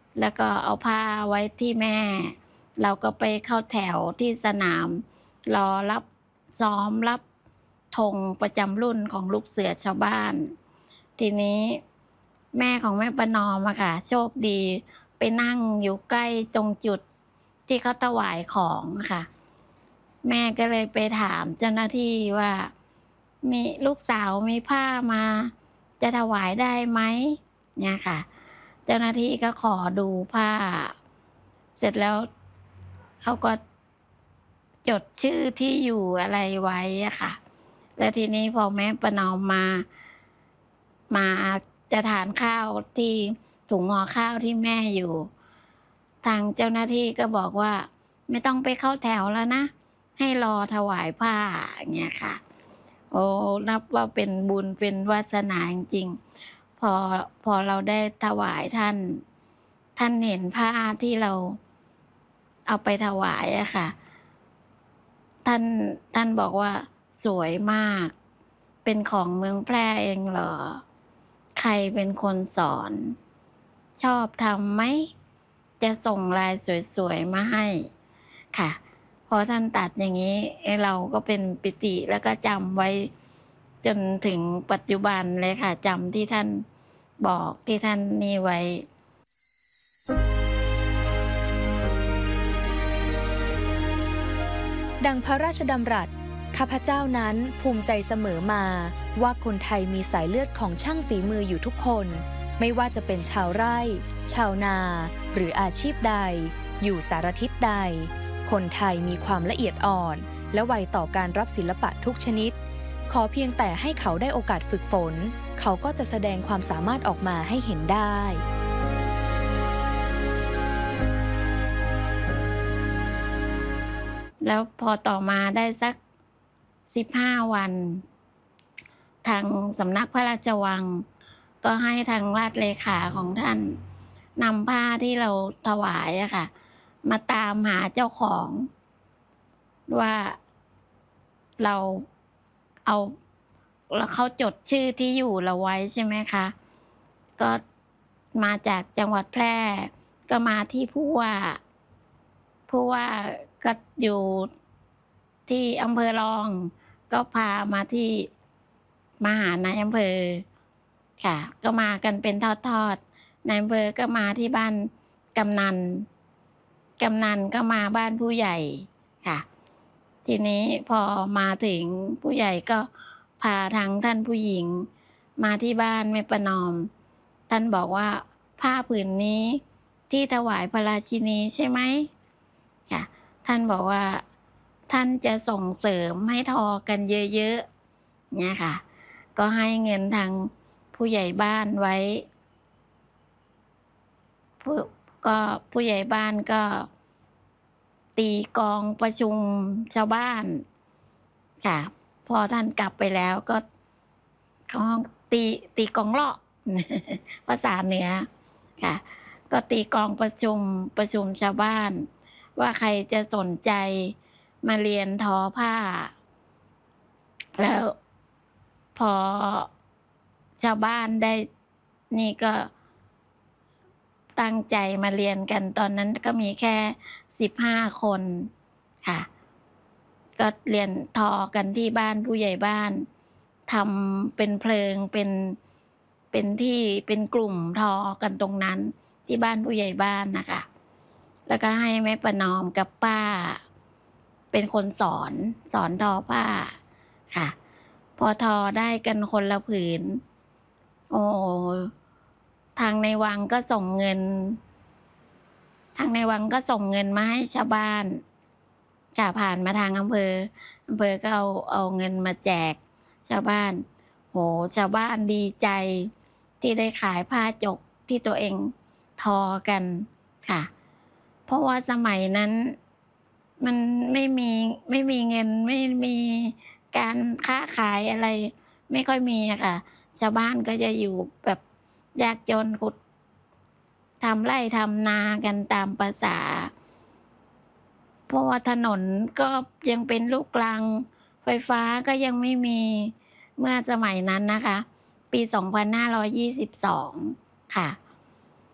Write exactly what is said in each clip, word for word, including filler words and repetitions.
แล้วก็เอาผ้าไว้ที่แม่เราก็ไปเข้าแถวที่สนามรอรับซ้อมรับธงประจำรุ่นของลูกเสือชาวบ้านทีนี้แม่ของแม่ประนอมอะค่ะโชคดีไปนั่งอยู่ใกล้ตรงจุดที่เขาถวายของค่ะแม่ก็เลยไปถามเจ้าหน้าที่ว่ามีลูกสาวมีผ้ามาจะถวายได้ไหมเนี่ยค่ะเจ้าหน้าที่ก็ขอดูผ้าเสร็จแล้วเขาก็จดชื่อที่อยู่อะไรไว้อะค่ะแล้วทีนี้พอแม่ประนอมมามาจะทานข้าวที่ถุงห่อข้าวที่แม่อยู่ทางเจ้าหน้าที่ก็บอกว่าไม่ต้องไปเข้าแถวแล้วนะให้รอถวายผ้าอย่างเงี้ยค่ะโอ้นับว่าเป็นบุญเป็นวาสนาจริงๆพอพอเราได้ถวายท่านท่านเห็นผ้าที่เราเอาไปถวายอะค่ะท่านท่านบอกว่าสวยมากเป็นของเมืองแพร่เองเหรอใครเป็นคนสอนชอบทำไหมจะส่งลายสวยๆมาให้ค่ะพอท่านตัดอย่างนี้เราก็เป็นปิติแล้วก็จำไว้จนถึงปัจจุบันเลยค่ะจำที่ท่านบอกที่ท่านนี่ไว้ดังพระราชดำรัสข้าพเจ้านั้นภูมิใจเสมอมาว่าคนไทยมีสายเลือดของช่างฝีมืออยู่ทุกคนไม่ว่าจะเป็นชาวไร่ ชาวนา หรืออาชีพใดอยู่สารทิศใดคนไทยมีความละเอียดอ่อนและไวต่อการรับศิลปะทุกชนิดขอเพียงแต่ให้เขาได้โอกาสฝึกฝนเขาก็จะแสดงความสามารถออกมาให้เห็นได้แล้วพอต่อมาได้สักสิบห้าวันทางสำนักพระราชวังก็ให้ทางราชเลขาของท่านนำผ้าที่เราถวายอะค่ะมาตามหาเจ้าของว่าเราเอาแล้วเขาจดชื่อที่อยู่เราไว้ใช่ไหมคะก็มาจากจังหวัดแพร่ก็มาที่ผู้ว่าผู้ว่าก็อยู่ที่อำเภอรองก็พามาที่มาหานายอำเภอค่ะก็มากันเป็นทอดๆนายอำเภอก็มาที่บ้านกำนันกำนันก็มาบ้านผู้ใหญ่ค่ะทีนี้พอมาถึงผู้ใหญ่ก็พาทางท่านผู้หญิงมาที่บ้านแม่ประนอมท่านบอกว่าผ้าผืนนี้ที่ถวายพระราชินีใช่ไหมค่ะท่านบอกว่าท่านจะส่งเสริมให้ทอกันเยอะๆเนี่ยค่ะก็ให้เงินทางผู้ใหญ่บ้านไว้ผู้ก็ผู้ใหญ่บ้านก็ตีกองประชุมชาวบ้านค่ะพอท่านกลับไปแล้วก็เขาตีตีกองเลาะภาษาเหนือค่ะก็ตีกองประชุมประชุมชาวบ้านว่าใครจะสนใจมาเรียนทอผ้าแล้วพอชาวบ้านได้นี่ก็ตั้งใจมาเรียนกันตอนนั้นก็มีแค่สิบห้าคนค่ะก็เรียนทอกันที่บ้านผู้ใหญ่บ้านทำเป็นเพลิงเป็นเป็นที่เป็นกลุ่มทอกันตรงนั้นที่บ้านผู้ใหญ่บ้านนะคะแล้วก็ให้แม่ประนอมกับป้าเป็นคนสอนสอนทอผ้าค่ะพอทอได้กันคนละผืนโอ้ทางในวังก็ส่งเงินทางในวังก็ส่งเงินมาให้ชาวบ้านค่ะผ่านมาทางอำเภออำเภอก็เอาเอาเงินมาแจกชาวบ้านโหชาวบ้านดีใจที่ได้ขายผ้าจกที่ตัวเองทอกันค่ะเพราะว่าสมัยนั้นมันไม่มีไม่มีเงินไม่มีการค้าขายอะไรไม่ค่อยมีอะค่ะชาวบ้านก็จะอยู่แบบยากจนขุดทำไร่ทำนากันตามภาษาเพราะว่าถนนก็ยังเป็นลูกรังไฟฟ้าก็ยังไม่มีเมื่อสมัยนั้นนะคะปีสองพันห้าร้อยยี่สิบสองค่ะพ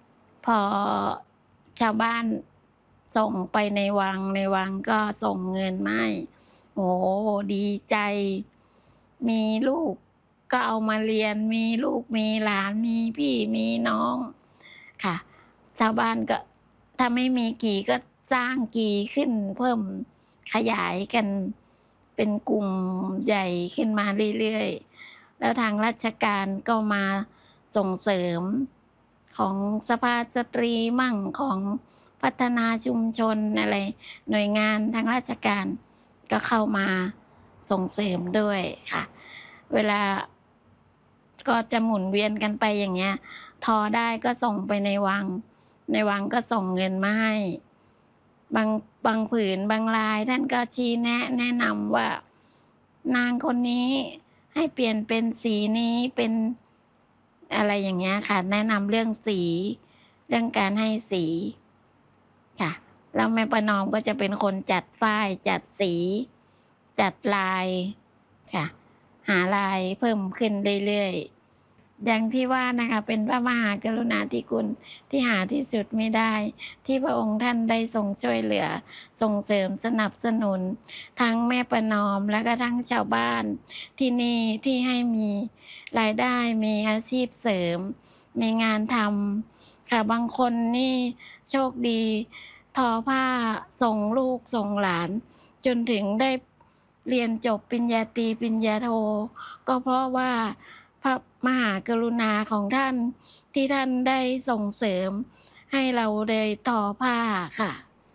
พอชาวบ้านส่งไปในวังในวังก็ส่งเงินมาให้โอ้ดีใจ มีลูกก็เอามาเรียนมีลูกมีหลานมีพี่มีน้องค่ะชาวบ้านก็ถ้าไม่มีกี่ก็จ้างกี่ขึ้นเพิ่มขยายกันเป็นกลุ่มใหญ่ขึ้นมาเรื่อยๆแล้วทางราชการก็มาส่งเสริมของสภาสตรีมั่งของพัฒนาชุมชนอะไรหน่วยงานทางราชการก็เข้ามาส่งเสริมด้วยค่ะเวลาก็จะหมุนเวียนกันไปอย่างเงี้ยทอได้ก็ส่งไปในวังในวังก็ส่งเงินมาให้บางบางผืนบางลายท่านก็ชี้แนะแนะนำว่านางคนนี้ให้เปลี่ยนเป็นสีนี้เป็นอะไรอย่างเงี้ยค่ะแนะนำเรื่องสีเรื่องการให้สีค่ะแล้วแม่ประนอมก็จะเป็นคนจัดฝ้ายจัดสีจัดลายค่ะหาลายเพิ่มขึ้นเรื่อยๆอย่างที่ว่านะคะเป็นพระมหากรุณาธิคุณที่หาที่สุดไม่ได้ที่พระองค์ท่านได้ทรงช่วยเหลือส่งเสริมสนับสนุนทั้งแม่ประนอมและก็ทั้งชาวบ้านที่นี่ที่ให้มีรายได้มีอาชีพเสริมมีงานทำค่ะบางคนนี่โชคดีทอผ้าส่งลูกส่งหลานจนถึงได้เรียนจบปริญญาตรีปริญญาโทก็เพราะว่าพระมหากรุณาของท่านที่ท่านได้ส่งเสริมให้เราได้ทอผ้าค่ะ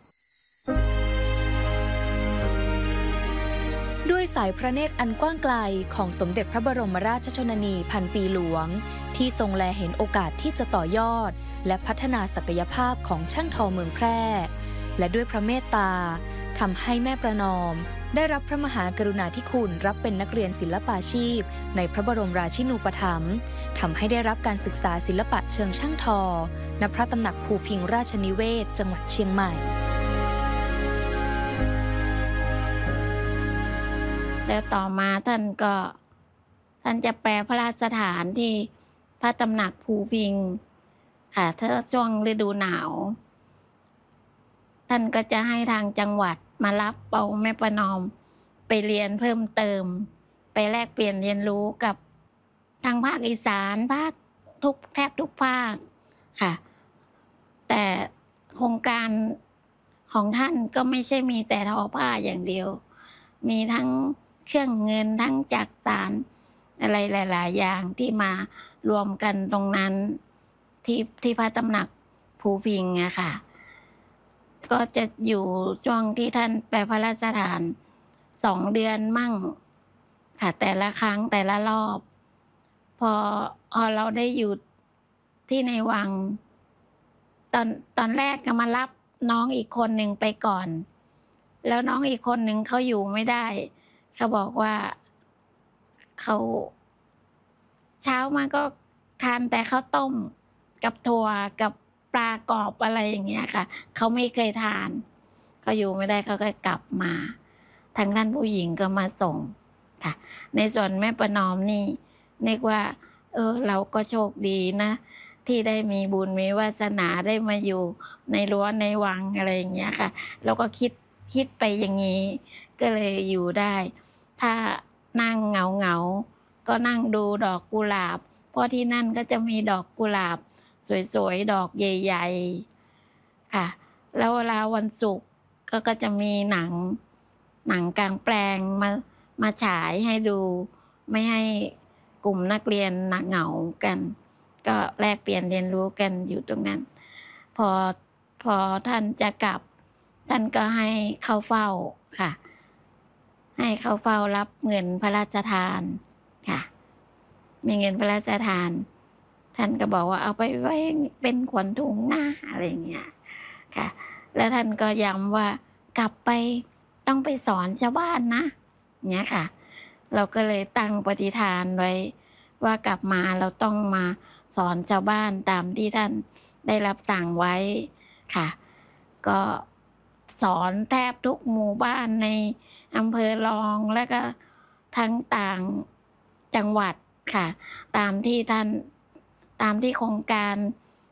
ด้วยสายพระเนตรอันกว้างไกลของสมเด็จพระบรมราชชนนีพันปีหลวงที่ทรงแลเห็นโอกาสที่จะต่อยอดและพัฒนาศักยภาพของช่างทอเมืองแพร่และด้วยพระเมตตาทำให้แม่ประนอมได้รับพระมหากรุณาธิคุณรับเป็นนักเรียนศิลปาชีพในพระบรมราชินูปถัมภ์ทำให้ได้รับการศึกษาศิลปะเชิงช่างทอณพระตำหนักภูพิงราชนิเวศจังหวัดเชียงใหม่แล้วต่อมาท่านก็ท่านจะแปลพระราชฐานที่พระตำหนักภูพิงค่ะถ้าช่วงฤดูหนาวท่านก็จะให้ทางจังหวัดมารับเอาแม่ประนอมไปเรียนเพิ่มเติมไปแลกเปลี่ยนเรียนรู้กับทางภาคอีสานภาคทุกแทบทุกภาคค่ะแต่โครงการของท่านก็ไม่ใช่มีแต่ทอผ้าอย่างเดียวมีทั้งเครื่องเงินทั้งจักสานอะไรหลายๆอย่างที่มารวมกันตรงนั้นที่ที่พระตำหนักภูพิงอะค่ะก็จะอยู่ช่วงที่ท่านแปลพระราชทานสองเดือนมั่งค่ะแต่ละครั้งแต่ละรอบพอพอเราได้อยู่ที่ในวังตอนตอนแรกก็มารับน้องอีกคนหนึ่งไปก่อนแล้วน้องอีกคนหนึ่งเขาอยู่ไม่ได้เขาบอกว่าเขาเช้ามาก็ทานแต่ข้าวต้มกับถั่วกับปลากรอบอะไรอย่างเงี้ยค่ะเขาไม่เคยทานเขาอยู่ไม่ได้เขาก็กลับมาทางท่านผู้หญิงก็มาส่งค่ะในส่วนแม่ประนอมนี่นึกว่าเออเราก็โชคดีนะที่ได้มีบุญมีวาสนาได้มาอยู่ในรั้วในวังอะไรอย่างเงี้ยค่ะเราก็คิดคิดไปอย่างนี้ก็เลยอยู่ได้ถ้านั่งเหงาเหงาก็นั่งดูดอกกุหลาบเพราะที่นั่นก็จะมีดอกกุหลาบสวยๆดอกใหญ่ๆค่ะแล้วเวลาวันศุกร์ก็ก็จะมีหนังหนังกลางแปลงมามาฉายให้ดูไม่ให้กลุ่มนักเรียนหนักเหงากันก็แลกเปลี่ยนเรียนรู้กันอยู่ตรงนั้นพอพอท่านจะกลับท่านก็ให้เข้าเฝ้าค่ะให้เข้าเฝ้ารับเงินพระราชทานค่ะมีเงินพระราชทานท่านก็บอกว่าเอาไปไว้เป็นขวัญถุงหน้าอะไรอย่างเงี้ยค่ะแล้วท่านก็ย้ำว่ากลับไปต้องไปสอนชาวบ้านนะเนี้ยค่ะเราก็เลยตั้งปฏิฐานไว้ว่ากลับมาเราต้องมาสอนชาวบ้านตามที่ท่านได้รับสั่งไว้ค่ะก็สอนแทบทุกหมู่บ้านในอำเภอรองและก็ทั้งต่างจังหวัดค่ะตามที่ท่านตามที่โครงการ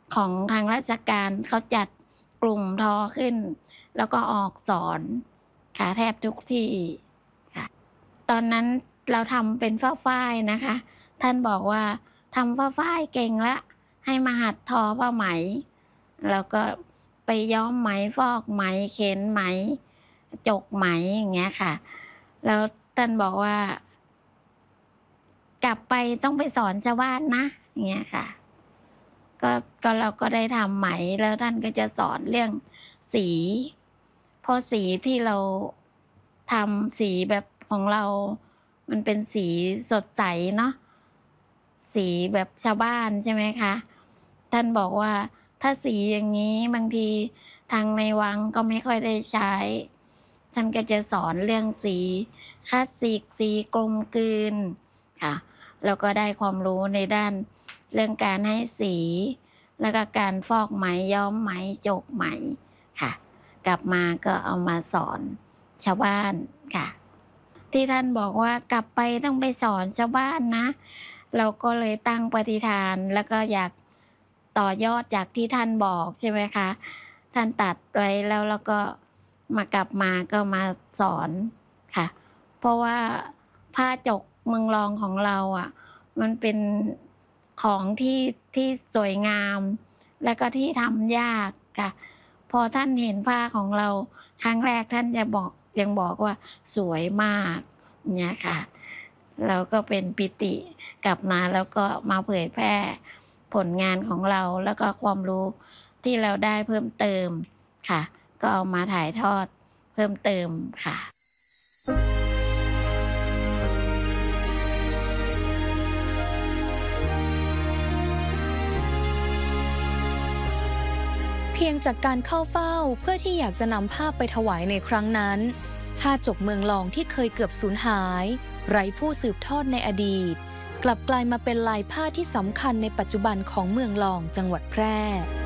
ของทางราชการเขาจัดกลุ่มทอขึ้นแล้วก็ออกสอนค่ะแทบทุกที่ค่ะตอนนั้นเราทำเป็นผ้าฝ้ายนะคะท่านบอกว่าทำผ้าฝ้ายเก่งละให้มาหัดทอผ้าไหมแล้วก็ไปย้อมไหมฟอกไหมเข็นไหมจกไหมอย่างเงี้ยค่ะแล้วท่านบอกว่ากลับไปต้องไปสอนชาวบ้านนะอย่างเงี้ยค่ะก็ก็เราก็ได้ทำไหมแล้วท่านก็จะสอนเรื่องสีเพราะสีที่เราทำสีแบบของเรามันเป็นสีสดใสเนาะสีแบบชาวบ้านใช่ไหมคะท่านบอกว่าถ้าสีอย่างนี้บางทีทางในวังก็ไม่ค่อยได้ใช้ท่านก็จะสอนเรื่องสีคลาสสิกสีกลมกลืนค่ะแล้วก็ได้ความรู้ในด้านเรื่องการให้สีแล้วก็การฟอกไหมย้อมไหมจกไหมค่ะกลับมาก็เอามาสอนชาวบ้านค่ะที่ท่านบอกว่ากลับไปต้องไปสอนชาวบ้านนะเราก็เลยตั้งปฏิฐานแล้วก็อยากต่อยอดจากที่ท่านบอกใช่ไหมคะท่านตัดไว้แล้วแล้วก็มากลับมาก็มาสอนค่ะเพราะว่าผ้าจกเมืองรองของเราอ่ะมันเป็นของที่ที่สวยงามและก็ที่ทำยากค่ะพอท่านเห็นผ้าของเราครั้งแรกท่านจะบอกยังบอกว่าสวยมากเนี่ยค่ะเราก็เป็นปิติกลับมาแล้วก็มาเผยแพร่ผลงานของเราแล้วก็ความรู้ที่เราได้เพิ่มเติมค่ะก็เอามาถ่ายทอดเพิ่มเติมค่ะเพียงจากการเข้าเฝ้าเพื่อที่อยากจะนำภาพไปถวายในครั้งนั้นผ้าจกเมืองรองที่เคยเกือบสูญหายไร้ผู้สืบทอดในอดีตกลับกลายมาเป็นลายผ้าที่สำคัญในปัจจุบันของเมืองรองจังหวัดแพร่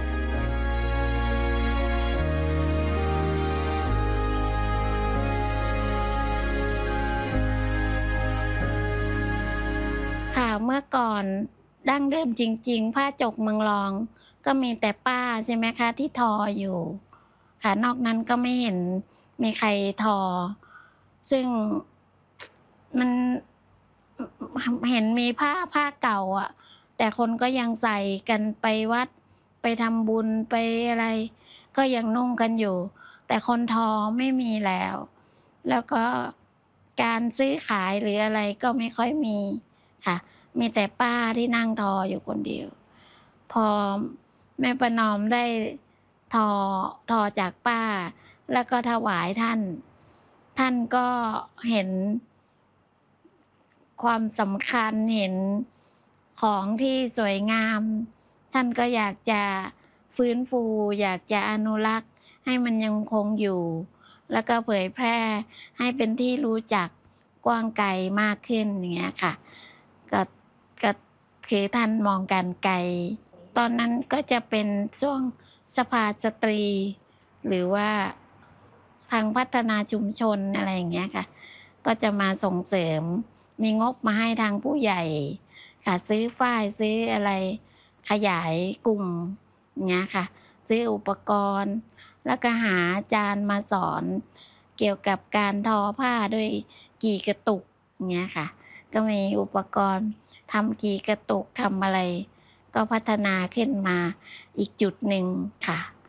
ค่ะเมื่อก่อนดั้งเดิมจริงๆผ้าจกเมืองรองก็มีแต่ป้าใช่ไหมคะที่ทออยู่ค่ะนอกนั้นก็ไม่เห็นมีใครทอซึ่งมันเห็นมีผ้าผ้าเก่าอ่ะแต่คนก็ยังใส่กันไปวัดไปทำบุญไปอะไรก็ยังนุ่งกันอยู่แต่คนทอไม่มีแล้วแล้วก็การซื้อขายหรืออะไรก็ไม่ค่อยมีค่ะมีแต่ป้าที่นั่งทออยู่คนเดียวพอแม่ประนอมได้ทอทอจากป้าแล้วก็ถวายท่านท่านก็เห็นความสำคัญเห็นของที่สวยงามท่านก็อยากจะฟื้นฟูอยากจะอนุรักษ์ให้มันยังคงอยู่แล้วก็เผยแพร่ให้เป็นที่รู้จักกว้างไกลมากขึ้นอย่างเงี้ยค่ะก็ก็คือท่านมองการไกลตอนนั้นก็จะเป็นช่วงสภาสตรีหรือว่าทางพัฒนาชุมชนอะไรอย่างเงี้ยค่ะก็จะมาส่งเสริมมีงบมาให้ทางผู้ใหญ่ค่ะซื้อฝ้ายซื้ออะไรขยายกลุ่มอย่างเงี้ยค่ะซื้ออุปกรณ์แล้วก็หาอาจารย์มาสอนเกี่ยวกับการทอผ้าด้วยกี่กระตุกอย่างเงี้ยค่ะก็มีอุปกรณ์ทำกี่กระตุกทำอะไรก็พัฒนาขึ้นมาอีกจุดหนึ่งค่ะ